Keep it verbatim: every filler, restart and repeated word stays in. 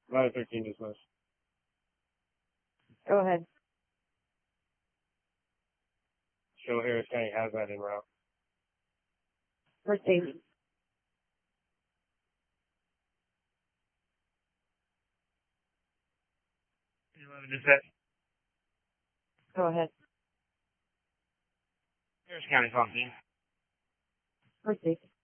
Ladder thirteen dismissed. Go ahead. Show Harris County has that en route. Proceed. eleven dispatch. Go ahead. Harris County fourteen. Proceed.